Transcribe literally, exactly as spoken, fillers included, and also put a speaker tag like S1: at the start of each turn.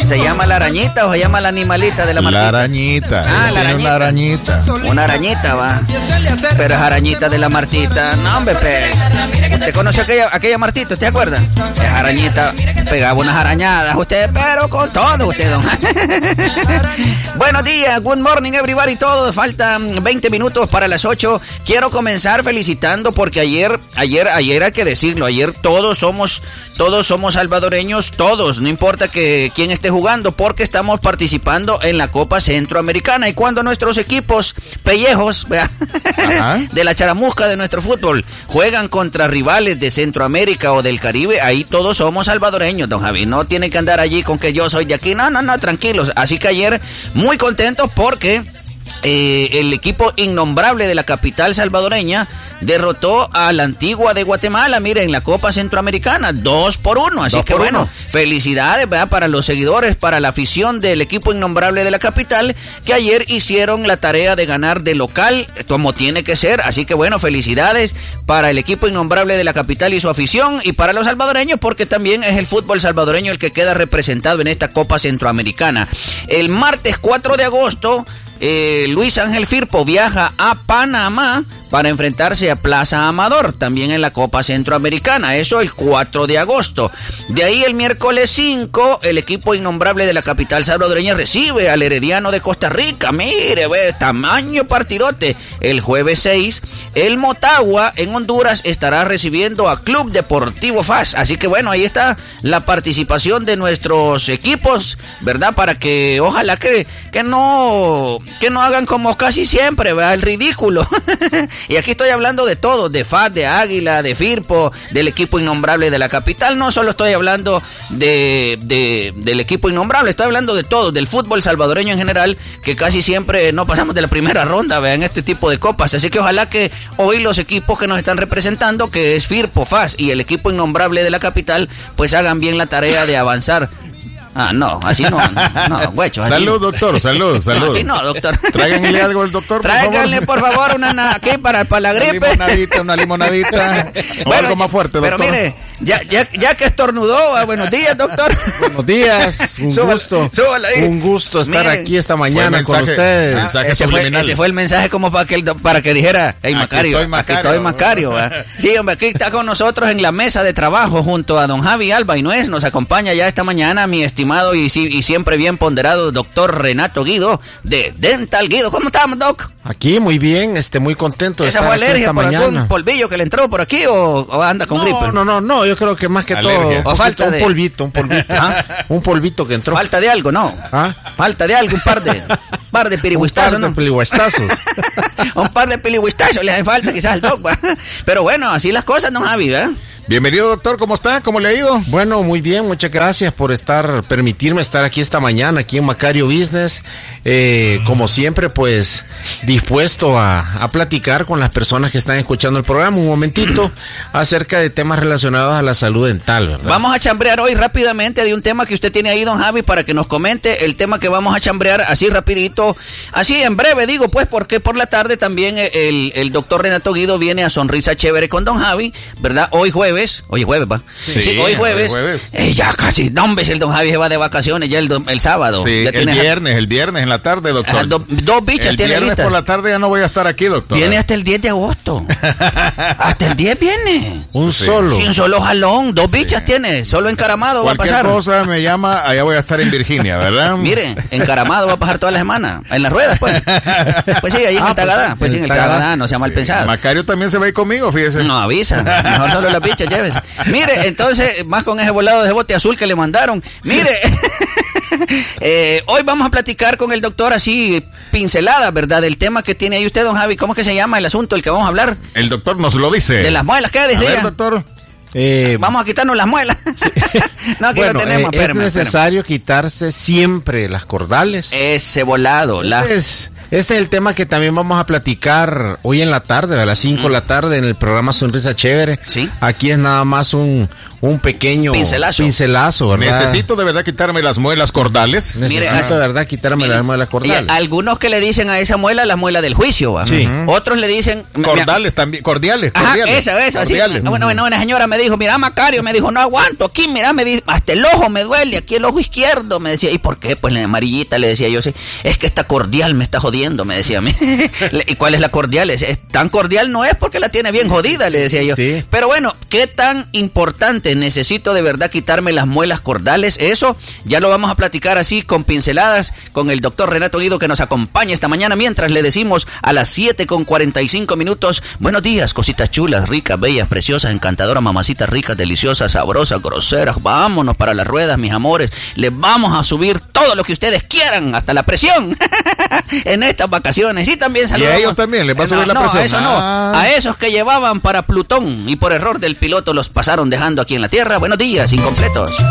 S1: ¿Se llama la arañita o se llama la animalita de la Martita?
S2: La arañita.
S1: Ah, la arañita.
S2: Una arañita.
S1: Una arañita, va. Pero es arañita de la Martita. No, hombre, pe. ¿Usted conoce aquella, aquella Martita? ¿Usted acuerda? Es arañita. Pegaba unas arañadas, usted, pero con todo, usted, don. Buenos días, good morning, everybody, todos. Faltan veinte minutos para las ocho. Quiero comenzar felicitando porque ayer, ayer, ayer hay que decirlo, ayer todos somos, todos somos salvadoreños, todos, no importa que quién esté jugando, porque estamos participando en la Copa Centroamericana. Y cuando nuestros equipos pellejos de la charamusca de nuestro fútbol juegan contra rivales de Centroamérica o del Caribe, ahí todos somos salvadoreños, don Javi. No tiene que andar allí con que yo soy de aquí. No, no, no, tranquilos. Así que ayer muy contentos porque eh, el equipo innombrable de la capital salvadoreña derrotó a la Antigua de Guatemala, miren, en la Copa Centroamericana, dos por uno, así que bueno, uno. Felicidades, ¿verdad? Para los seguidores, para la afición del equipo innombrable de la capital, que ayer hicieron la tarea de ganar de local, como tiene que ser, así que bueno, felicidades para el equipo innombrable de la capital y su afición, y para los salvadoreños, porque también es el fútbol salvadoreño el que queda representado en esta Copa Centroamericana. El martes cuatro de agosto, Eh, Luis Ángel Firpo viaja a Panamá para enfrentarse a Plaza Amador, también en la Copa Centroamericana, eso el cuatro de agosto. De ahí el miércoles cinco, el equipo innombrable de la capital salvadoreña recibe al Herediano de Costa Rica, mire, ve, tamaño partidote. El jueves seis, el Motagua en Honduras estará recibiendo a Club Deportivo F A S, así que bueno, ahí está la participación de nuestros equipos, ¿verdad? Para que ojalá que, que no... que no hagan como casi siempre, ¿verdad? El ridículo. Y aquí estoy hablando de todo, de F A S, de Águila, de Firpo, del equipo innombrable de la capital. No solo estoy hablando de, de del equipo innombrable, estoy hablando de todo, del fútbol salvadoreño en general, que casi siempre no pasamos de la primera ronda, ¿verdad? En este tipo de copas. Así que ojalá que hoy los equipos que nos están representando, que es Firpo, F A S y el equipo innombrable de la capital, pues hagan bien la tarea de avanzar. Ah, no, así no, no, güecho.
S2: Salud, no. doctor, salud, salud.
S1: No, así no, doctor.
S2: Tráiganle algo al doctor, por
S1: Tráiganle,
S2: favor.
S1: por favor, una, aquí para, para la gripe.
S2: Una limonadita, una limonadita, o
S1: bueno,
S2: algo más fuerte, doctor.
S1: Pero mire, ya, ya, ya que estornudó, buenos días, doctor.
S3: Buenos días, un súbala, gusto. Súbala un gusto estar Miren, aquí esta mañana mensaje, con ustedes.
S1: Mensaje ese, fue, ese fue el mensaje como para que, el, para que dijera, hey, Macario, aquí estoy Macario. Aquí estoy Macario. Sí, hombre, aquí está con nosotros en la mesa de trabajo junto a don Javi Alba y Nuez. Nos acompaña ya esta mañana mi estimado y, y siempre bien ponderado doctor Renato Guido de Dental Guido. ¿Cómo estamos, doc?
S3: Aquí muy bien, este, muy contento de
S1: ¿Esa
S3: estar
S1: fue alergia por
S3: mañana.
S1: algún polvillo que le entró por aquí o, o anda con
S3: no,
S1: gripe?
S3: No, no, no, yo creo que más que alergia. todo
S1: o falta
S3: un
S1: de...
S3: polvito, un polvito, ¿ah? Un polvito que entró.
S1: Falta de algo, ¿no?
S3: ¿Ah?
S1: Falta de algo, un par de par de pirihuistazos,
S3: un par
S1: ¿no?
S3: de pirihuistazos.
S1: Un par de pirihuistazos le hace falta quizás al doc, ¿va? Pero bueno, así las cosas, don Javi, ¿verdad?
S2: Bienvenido, doctor, ¿cómo está? ¿Cómo le ha ido?
S3: Bueno, muy bien, muchas gracias por estar, permitirme estar aquí esta mañana, aquí en Macario Business. Eh, como siempre, pues, dispuesto a, a platicar con las personas que están escuchando el programa un momentito acerca de temas relacionados a la salud dental, ¿verdad?
S1: Vamos a chambrear hoy rápidamente de un tema que usted tiene ahí, don Javi, para que nos comente el tema que vamos a chambrear así rapidito, así en breve, digo, pues, porque por la tarde también el, el doctor Renato Guido viene a Sonrisa Chévere con don Javi, ¿verdad? Hoy jueves. Hoy jueves, va. Sí, sí, hoy jueves. Hoy jueves. Eh, ya casi, no, hombre, el don Javi se va de vacaciones ya el, el sábado.
S2: Sí,
S1: ya
S2: el viernes, a... el viernes en la tarde, doctor.
S1: Ah, do, dos bichas
S2: el
S1: tiene listas. El
S2: viernes por la tarde ya no voy a estar aquí, doctor.
S1: Viene hasta el diez de agosto. Hasta el diez viene.
S3: Un
S2: sí.
S3: solo.
S1: Sí, un solo jalón. Dos sí. bichas tiene. Solo encaramado
S2: Cualquier
S1: va a pasar.
S2: Cualquier cosa me llama, allá voy a estar en Virginia, ¿verdad?
S1: Mire, encaramado va a pasar toda la semana. En las ruedas, pues. Pues sí, ahí en ah, el Tagadá. Pues sí, en el Tagadá, no sea mal sí. pensado.
S2: Macario también se va a ir conmigo, fíjese.
S1: No, avisa. Mejor solo las bichas, llévese. Mire, entonces, más con ese volado de bote azul que le mandaron. Mire, eh, hoy vamos a platicar con el doctor así, pincelada, ¿verdad? Del tema que tiene ahí usted, don Javi. ¿Cómo es que se llama el asunto del que vamos a hablar?
S2: El doctor nos lo dice.
S1: De las muelas, ¿qué desde
S2: A ver, doctor.
S1: Eh, vamos a quitarnos las muelas. Sí. No, aquí
S3: bueno,
S1: lo tenemos.
S3: Eh, es espérame, necesario espérame. quitarse siempre las cordales.
S1: Ese volado. La...
S3: Es Este es el tema que también vamos a platicar hoy en la tarde, a las cinco de mm. la tarde, en el programa Sonrisa Chévere.
S1: Sí.
S3: Aquí es nada más un, un pequeño
S1: pincelazo.
S3: pincelazo, ¿verdad?
S2: Necesito de verdad quitarme las muelas cordales.
S3: Necesito Mire, de verdad quitarme Mire, las muelas cordales.
S1: Y algunos que le dicen a esa muela la muela del juicio, ¿va?
S3: Sí.
S1: Uh-huh. Otros le dicen...
S2: Cordales también, cordiales,
S1: Ajá,
S2: cordiales.
S1: esa, esa,
S2: cordiales.
S1: sí. Bueno, bueno, una señora me dijo, mira, Macario, me dijo, no aguanto, aquí, mira, me dice, hasta el ojo me duele, aquí el ojo izquierdo, me decía. ¿Y por qué? Pues la amarillita, le decía yo, sí, es que esta cordial me está jodiendo, me decía a mí. ¿Y cuál es la cordial? Es, es, tan cordial no es porque la tiene bien jodida, le decía yo.
S3: Sí.
S1: Pero bueno, ¿qué tan importante? Necesito de verdad quitarme las muelas cordales. Eso ya lo vamos a platicar así con pinceladas con el doctor Renato Guido, que nos acompaña esta mañana, mientras le decimos a las siete con cuarenta y cinco minutos, buenos días, cositas chulas, ricas, bellas, preciosas, encantadoras, mamacitas ricas, deliciosas, sabrosas, groseras, vámonos para las ruedas, mis amores, les vamos a subir todo lo que ustedes quieran, hasta la presión, en estas vacaciones. Y también saludamos.
S2: Y a ellos también les va a subir
S1: no,
S2: la
S1: no,
S2: presión.
S1: A eso
S2: ah.
S1: no, a esos que llevaban para Plutón y por error del piloto los pasaron dejando aquí en la Tierra. Buenos días, incompletos.